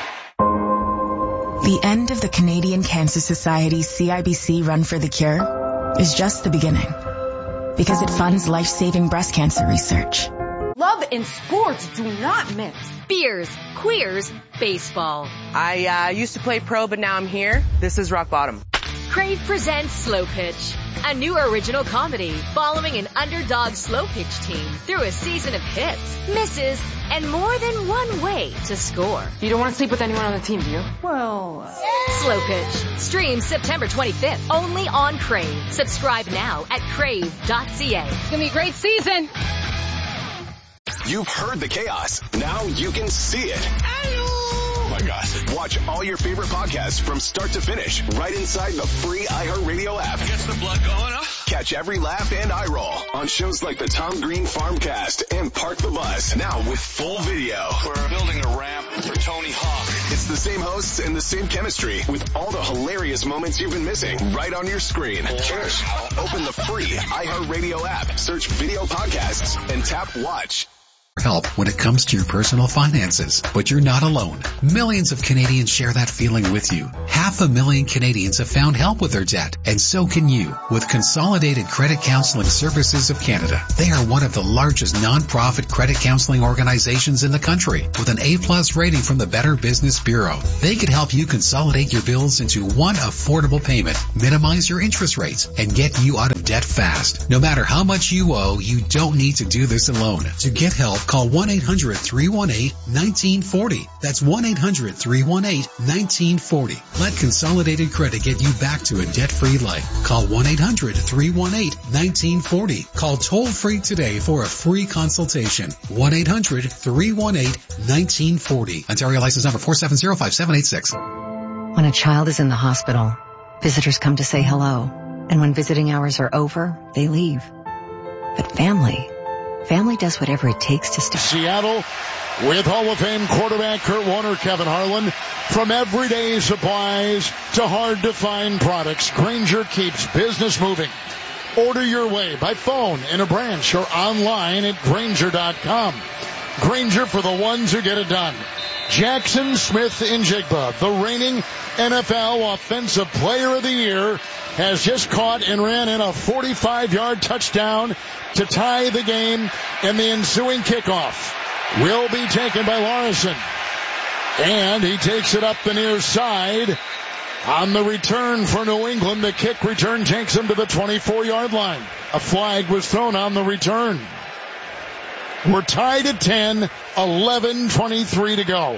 The end of the Canadian Cancer Society's CIBC Run for the Cure is just the beginning, because it funds life-saving breast cancer research. Love and sports do not mix. Beers, queers, baseball. I used to play pro, but now I'm here. This is rock bottom. Crave presents Slow Pitch, a new original comedy following an underdog slow pitch team through a season of hits, misses, and more than one way to score. You don't want to sleep with anyone on the team, do you? Well... Slow Pitch. Stream September 25th, only on Crave. Subscribe now at crave.ca. It's going to be a great season. You've heard the chaos. Now you can see it. Hello! Oh my God. Watch all your favorite podcasts from start to finish right inside the free iHeartRadio app. Gets the blood going up. Catch every laugh and eye roll on shows like the Tom Green Farmcast and Park the Bus. Now with full video. We're building a ramp for Tony Hawk. It's the same hosts and the same chemistry with all the hilarious moments you've been missing right on your screen. Cheers. Open the free iHeartRadio app, search video podcasts, and tap watch. Help when it comes to your personal finances, but you're not alone. Millions of Canadians share that feeling with you. 500,000 Canadians have found help with their debt, and so can you with Consolidated Credit Counseling Services of Canada. They are one of the largest non-profit credit counseling organizations in the country with an A+ rating from the Better Business Bureau. They could help you consolidate your bills into one affordable payment, minimize your interest rates, and get you out of debt fast. No matter how much you owe, you don't need to do this alone. To get help, call 1-800-318-1940. That's 1-800-318-1940. Let Consolidated Credit get you back to a debt-free life. Call 1-800-318-1940. Call toll-free today for a free consultation. 1-800-318-1940. Ontario license number 4705786. When a child is in the hospital, visitors come to say hello. And when visiting hours are over, they leave. But family does whatever it takes to stay. Seattle with Hall of Fame quarterback Kurt Warner, Kevin Harlan. From everyday supplies to hard-to-find products, Grainger keeps business moving. Order your way by phone, in a branch, or online at Grainger.com. Grainger, for the ones who get it done. Jackson Smith-Njigba, the reigning NFL Offensive Player of the Year, has just caught and ran in a 45-yard touchdown to tie the game in the ensuing kickoff. Will be taken by Larson. And he takes it up the near side. On the return for New England, the kick return takes him to the 24-yard line. A flag was thrown on the return. We're tied at 10, 11:23 to go.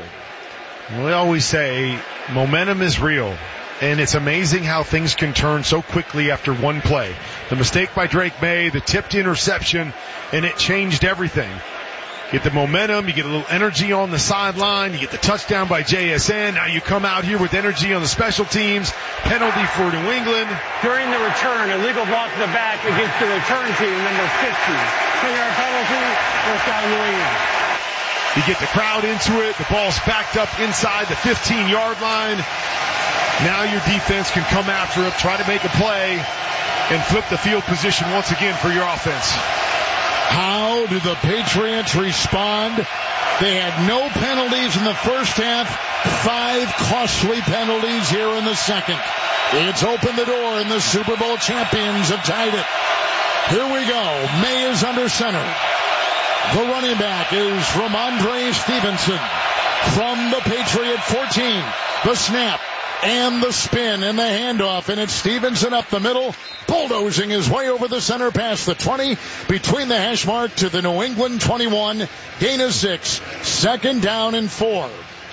We always say momentum is real, and it's amazing how things can turn so quickly after one play. The mistake by Drake May, the tipped interception, and it changed everything. Get the momentum, you get a little energy on the sideline, you get the touchdown by JSN, now you come out here with energy on the special teams, penalty for New England. During the return, illegal block to the back against the return team, number 50. 10-yard penalty, first down New England. You get the crowd into it, the ball's backed up inside the 15-yard line. Now your defense can come after it, try to make a play, and flip the field position once again for your offense. How do the Patriots respond? They had no penalties in the first half, 5 costly penalties here in the second. It's opened the door, and the Super Bowl champions have tied it. Here we go. May is under center. The running back is Ramondre Stevenson from the Patriot 14. The snap and the spin and the handoff, and it's Stevenson up the middle, bulldozing his way over the center past the 20, between the hash mark to the New England 21, gain of 6, second down and 4.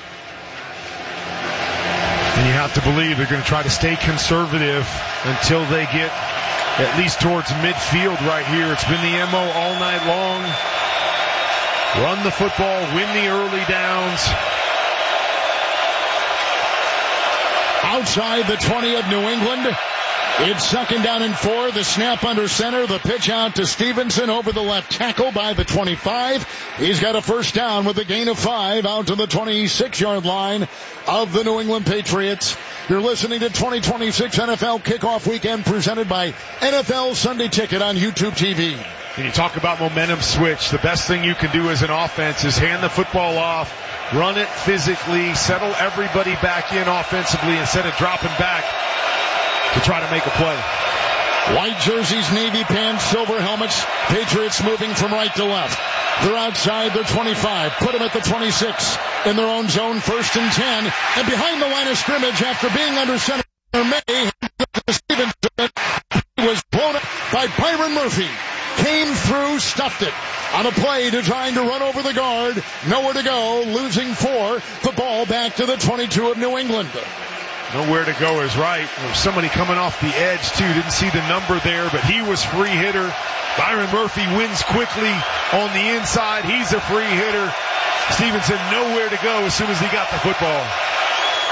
And you have to believe they're going to try to stay conservative until they get at least towards midfield right here. It's been the MO all night long. Run the football, win the early downs. Outside the 20 of New England, it's second down and 4. The snap under center, the pitch out to Stevenson over the left tackle by the 25. He's got a first down with a gain of 5 out to the 26-yard line of the New England Patriots. You're listening to 2026 NFL Kickoff Weekend presented by NFL Sunday Ticket on YouTube TV. When you talk about momentum switch, the best thing you can do as an offense is hand the football off, run it physically, settle everybody back in offensively instead of dropping back to try to make a play. White jerseys, navy pants, silver helmets. Patriots moving from right to left. They're outside their 25. Put them at the 26 in their own zone, first and 10. And behind the line of scrimmage after being under center, May Stevenson was blown up by Byron Murphy. Came through, stuffed it on a play to trying to run over the guard. Nowhere to go, losing 4. The ball back to the 22 of New England. Nowhere to go is right. There was somebody coming off the edge, too. Didn't see the number there, but he was free hitter. Byron Murphy wins quickly on the inside. He's a free hitter. Stevenson nowhere to go as soon as he got the football.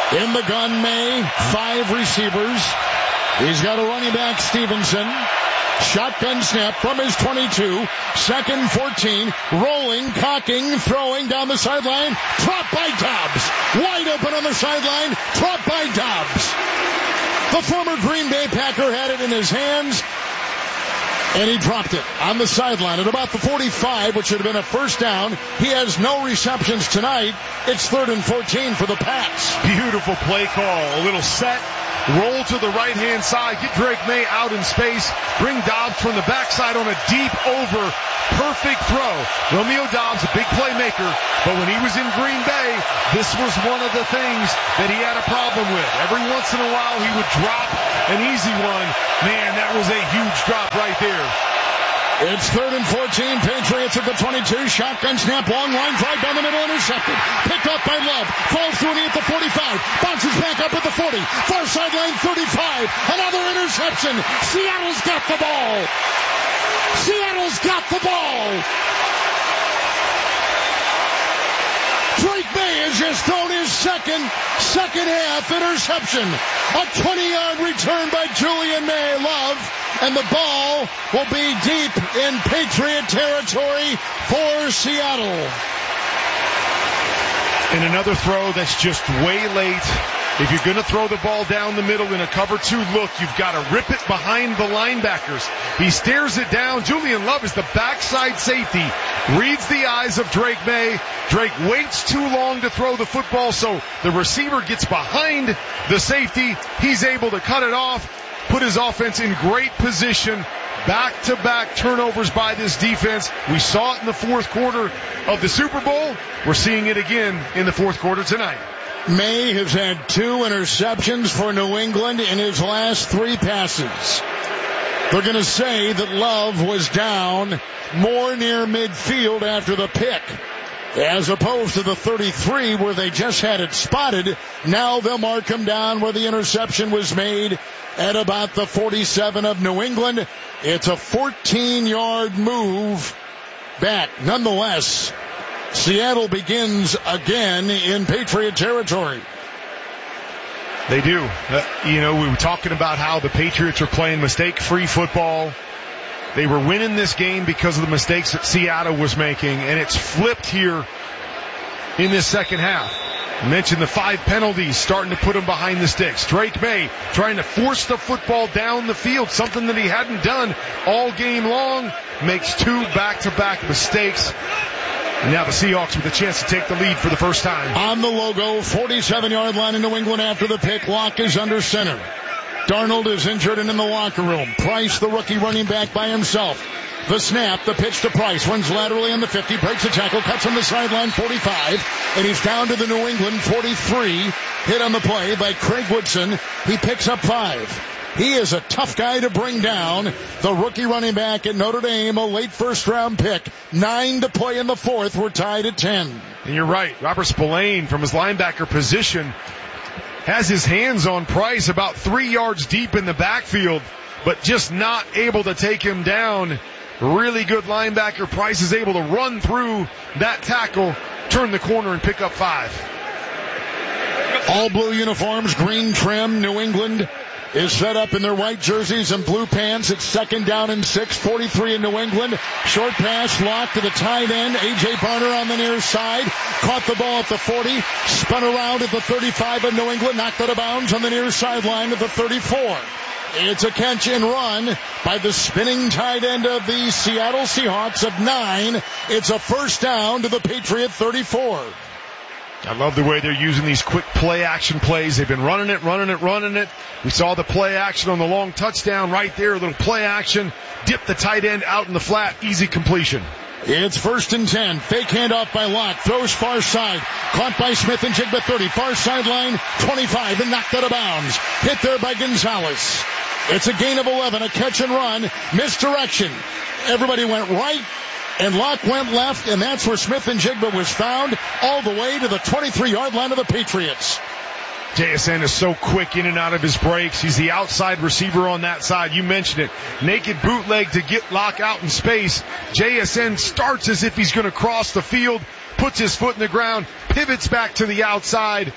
In the gun, May, 5 receivers. He's got a running back, Stevenson. Shotgun snap from his 22. Second 14. Rolling, cocking, throwing down the sideline. Dropped by Dobbs. Wide open on the sideline. Dropped by Dobbs. The former Green Bay Packer had it in his hands, and he dropped it on the sideline at about the 45, which should have been a first down. He has no receptions tonight. It's 3rd and 14 for the Pats. Beautiful play call. A little set. Roll to the right-hand side. Get Drake May out in space. Bring Dobbs from the backside on a deep over. Perfect throw. Romeo Dobbs, a big playmaker, but when he was in Green Bay, this was one of the things that he had a problem with. Every once in a while, he would drop an easy one. Man, that was a huge drop right there. It's 3rd and 14. Patriots at the 22. Shotgun snap, long line drive down the middle, intercepted. Picked up by Love. Falls through a knee at the 45. Bounces back up at the 40. Far sideline 35. Another interception. Seattle's got the ball. Seattle's got the ball. Drake May has just thrown his second half interception. A 20-yard return by Julian May. Love. And the ball will be deep in Patriot territory for Seattle. And another throw that's just way late. If you're going to throw the ball down the middle in a cover 2 look, you've got to rip it behind the linebackers. He stares it down. Julian Love is the backside safety. Reads the eyes of Drake May. Drake waits too long to throw the football, so the receiver gets behind the safety. He's able to cut it off. Put his offense in great position. Back-to-back turnovers by this defense. We saw it in the fourth quarter of the Super Bowl. We're seeing it again in the fourth quarter tonight. May has had 2 interceptions for New England in his last 3 passes. They're going to say that Love was down more near midfield after the pick, as opposed to the 33 where they just had it spotted. Now they'll mark him down where the interception was made at about the 47 of New England. It's a 14-yard move back. Nonetheless, Seattle begins again in Patriot territory. They do. We were talking about how the Patriots are playing mistake-free football. They were winning this game because of the mistakes that Seattle was making, and it's flipped here in this second half. I mentioned the 5 penalties starting to put him behind the sticks. Drake May trying to force the football down the field, something that he hadn't done all game long. Makes 2 back-to-back mistakes. And now the Seahawks with a chance to take the lead for the first time. On the logo, 47-yard line in New England after the pick. Locke is under center. Darnold is injured and in the locker room. Price, the rookie running back, by himself. The snap, the pitch to Price, runs laterally on the 50, breaks a tackle, cuts on the sideline, 45, and he's down to the New England 43. Hit on the play by Craig Woodson. He picks up 5. He is a tough guy to bring down. The rookie running back at Notre Dame, a late first-round pick. 9 to play in the fourth. We're tied at 10. And you're right. Robert Spillane from his linebacker position has his hands on Price about 3 yards deep in the backfield, but just not able to take him down. Really good linebacker. Price is able to run through that tackle, turn the corner, and pick up 5. All blue uniforms, green trim. New England is set up in their white jerseys and blue pants. It's 2nd down and 6, 43 in New England. Short pass, locked to the tight end. A.J. Barner on the near side. Caught the ball at the 40. Spun around at the 35 of New England. Knocked out of bounds on the near sideline at the 34. It's a catch and run by the spinning tight end of the Seattle Seahawks of 9. It's a first down to the Patriot 34. I love the way they're using these quick play action plays. They've been running it. We saw the play action on the long touchdown right there. A little play action. Dip the tight end out in the flat. Easy completion. It's 1st and 10. Fake handoff by Locke. Throws far side. Caught by Smith and Jigba 30. Far sideline 25 and knocked out of bounds. Hit there by Gonzalez. It's a gain of 11. A catch and run. Misdirection. Everybody went right. And Locke went left, and that's where Smith and Jigba was found, all the way to the 23-yard line of the Patriots. JSN is so quick in and out of his breaks. He's the outside receiver on that side. You mentioned it. Naked bootleg to get Locke out in space. JSN starts as if he's going to cross the field, puts his foot in the ground, pivots back to the outside,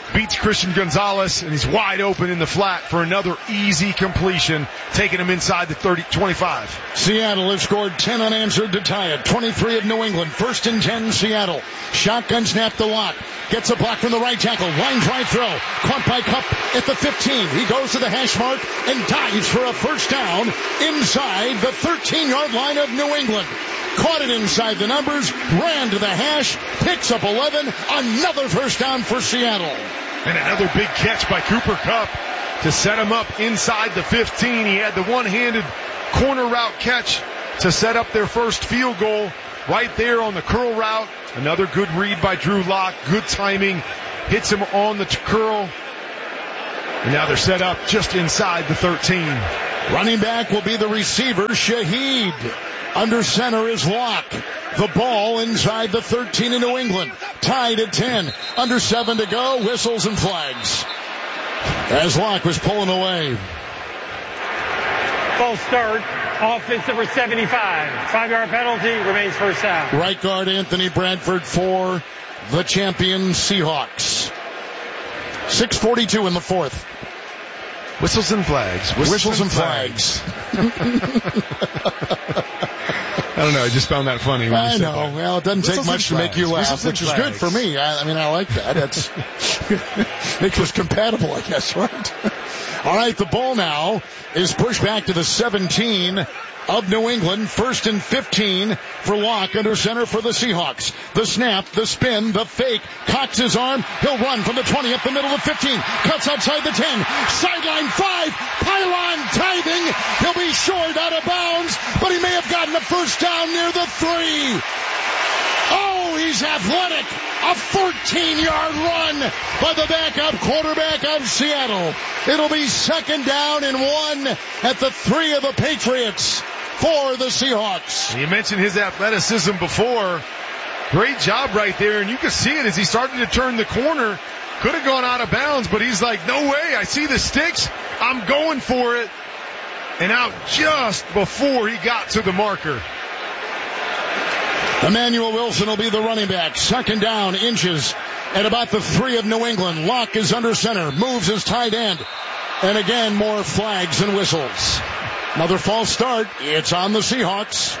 beats Christian Gonzalez, and he's wide open in the flat for another easy completion, taking him inside the 25. Seattle has scored 10 unanswered to tie it. 23 of New England. 1st and 10, Seattle. Shotgun snap to Locke. Gets a block from the right tackle. Line drive throw. Caught by Kupp at the 15. He goes to the hash mark and dives for a first down inside the 13-yard line of New England. Caught it inside the numbers, ran to the hash, picks up 11, another first down for Seattle. And another big catch by Cooper Kupp to set him up inside the 15. He had the one-handed corner route catch to set up their first field goal right there on the curl route. Another good read by Drew Lock. Good timing. Hits him on the curl. And now they're set up just inside the 13. Running back will be the receiver, Shaheed. Under center is Locke. The ball inside the 13 in New England. Tied at 10. Under 7 to go. Whistles and flags. As Locke was pulling away. False start. Offense number 75. 5-yard penalty. Remains first down. Right guard Anthony Bradford for the champion Seahawks. 6:42 in the fourth. Whistles and flags. Whistles and flags. I don't know. I just found that funny. I know. Well, it doesn't take much to make you laugh, which is good for me. I mean, I like that. That's makes us compatible, I guess, right? All right, the ball now is pushed back to the 17 of New England. 1st and 15 for Locke under center for the Seahawks. The snap, the spin, the fake. Cocks his arm. He'll run from the 20 up the middle of 15. Cuts outside the 10. Sideline 5. Pylon tithing. He'll be short out of bounds, but he may have gotten a first down near the 3. Oh, he's athletic. A 14-yard run by the backup quarterback of Seattle. It'll be 2nd down and 1 at the 3 of the Patriots for the Seahawks. You mentioned his athleticism before. Great job right there, and you can see it as he started to turn the corner. Could have gone out of bounds, but he's like, no way, I see the sticks, I'm going for it. And out just before he got to the marker. Emmanuel Wilson will be the running back. 2nd down, inches at about the 3 of New England. Locke is under center, moves his tight end. And again, more flags and whistles. Another false start. It's on the Seahawks.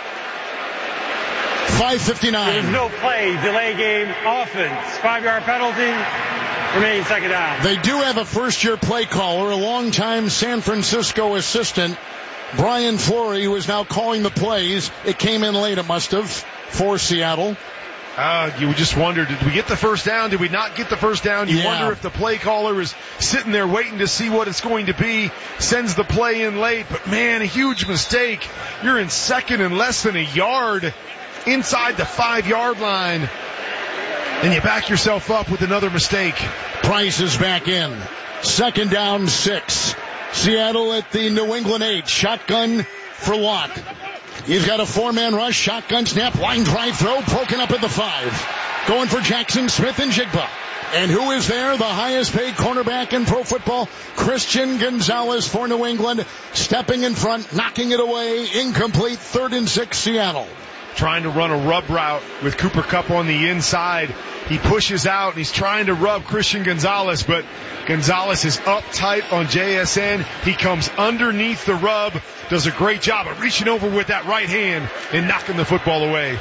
5:59. There's no play. Delay game offense. 5-yard penalty. Remains 2nd down. They do have a first-year play caller, a longtime San Francisco assistant, Brian Flory, who is now calling the plays. It came in late, it must have, for Seattle. You just wonder, did we get the first down? Did we not get the first down? You wonder if the play caller is sitting there waiting to see what it's going to be, sends the play in late. But, man, a huge mistake. You're in second and less than a yard inside the 5-yard line, and you back yourself up with another mistake. Price is back in. 2nd down, 6. Seattle at the New England 8. Shotgun for Locke. He's got a 4-man rush. Shotgun snap. Line drive throw. Broken up at the 5. Going for Jackson Smith and Jigba. And who is there? The highest paid cornerback in pro football, Christian Gonzalez for New England. Stepping in front. Knocking it away. Incomplete. 3rd and 6, Seattle. Trying to run a rub route with Cooper Kupp on the inside. He pushes out and he's trying to rub Christian Gonzalez, but Gonzalez is up tight on JSN. He comes underneath the rub, does a great job of reaching over with that right hand and knocking the football away.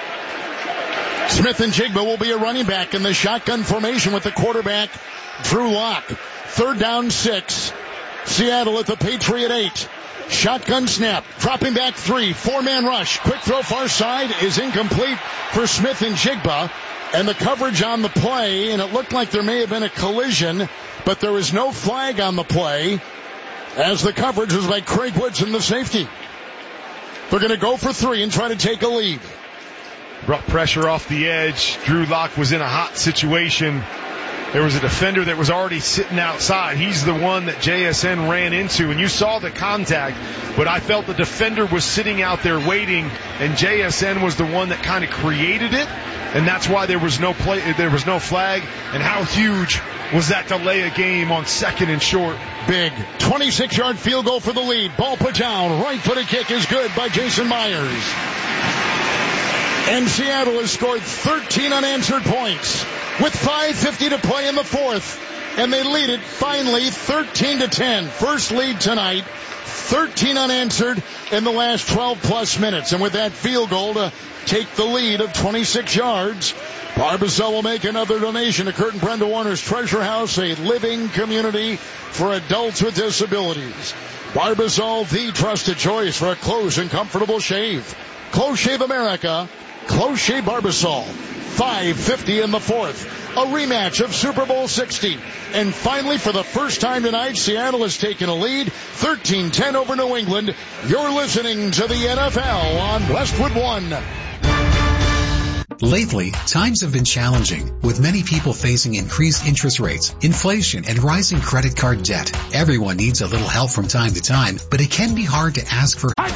Smith and Jigba will be a running back in the shotgun formation with the quarterback, Drew Lock. 3rd down, 6. Seattle at the Patriot 8. Shotgun snap, dropping back 3, 4-man rush, quick throw far side is incomplete for Smith and Jigba, and the coverage on the play, and it looked like there may have been a collision, but there was no flag on the play, as the coverage was by Craig Woodson, the safety. They're going to go for 3 and try to take a lead. Brought pressure off the edge. Drew Lock was in a hot situation. There was a defender that was already sitting outside. He's the one that JSN ran into, and you saw the contact, but I felt the defender was sitting out there waiting, and JSN was the one that kind of created it, and that's why there was no play, there was no flag. And how huge was that delay of game on 2nd and short? Big 26-yard field goal for the lead. Ball put down. Right-footed kick is good by Jason Myers. And Seattle has scored 13 unanswered points with 5:50 to play in the fourth. And they lead it finally 13-10. First lead tonight. 13 unanswered in the last 12 plus minutes. And with that field goal to take the lead of 26 yards, Barbasol will make another donation to Kurt and Brenda Warner's Treasure House, a living community for adults with disabilities. Barbasol, the trusted choice for a close and comfortable shave. Close Shave America, Close Shave Barbasol. 5:50 in the fourth. A rematch of Super Bowl 60. And finally, for the first time tonight, Seattle has taken a lead, 13-10 over New England. You're listening to the NFL on Westwood One. Lately, times have been challenging, with many people facing increased interest rates, inflation, and rising credit card debt. Everyone needs a little help from time to time, but it can be hard to ask for